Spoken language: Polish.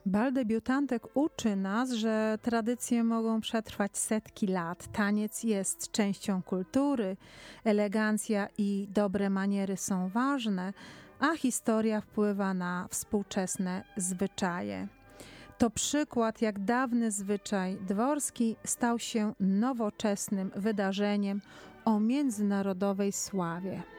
Bal debiutantek uczy nas, że tradycje mogą przetrwać setki lat. Taniec jest częścią kultury, elegancja i dobre maniery są ważne, a historia wpływa na współczesne zwyczaje. To przykład, jak dawny zwyczaj dworski stał się nowoczesnym wydarzeniem o międzynarodowej sławie.